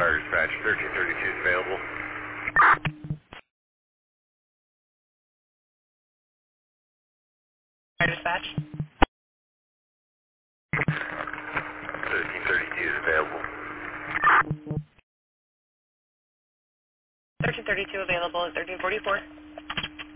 Fire dispatch, 1332 is available. Fire dispatch. 1332 is available. 1332 available at 1344.